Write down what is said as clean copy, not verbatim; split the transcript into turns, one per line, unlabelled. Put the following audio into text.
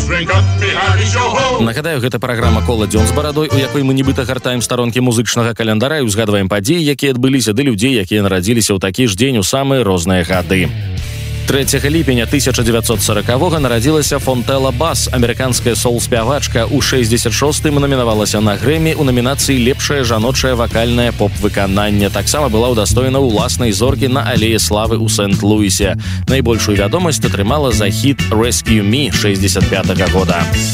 Нагадаю, гэта праграма «Кола дзён з барадой», у якой мы нібыта гартаем старонкі музычнага календара і узгадваем падзеі, якія адбыліся, ды людзей, якія нарадзіліся ў такі ж дзень у самыя розныя гады. 3 ліпеня 1940-го нарадзілася Фонтэлла Бас, амерыканская соул-спявачка. У 66-м намінавалася на Грэмі ў намінацыі «Лепшае жаночае вакальнае поп-выкананне». Таксама была ўдастоена ўласнай зоркі на алеі славы ў Сент-Луісе. Найбольшую вядомасць атрымала за хіт «Rescue Me» 65-го года.